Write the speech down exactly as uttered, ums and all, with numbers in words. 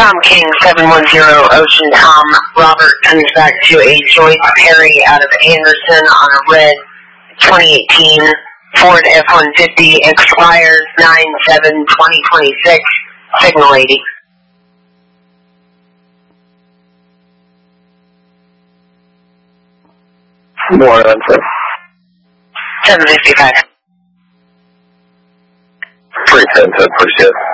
Tom King, seven one zero Ocean Tom. Robert comes back to a Joyce Perry out of Anderson on a red twenty eighteen Ford F one fifty, expires nine seven twenty twenty-six, signal eighty. More on sir. seven fifty-five. three ten, ten, appreciate it.